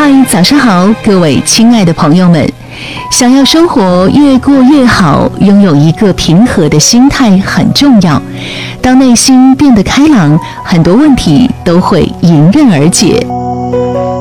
嗨，早上好，各位亲爱的朋友们。想要生活越过越好，拥有一个平和的心态很重要。当内心变得开朗，很多问题都会迎刃而解。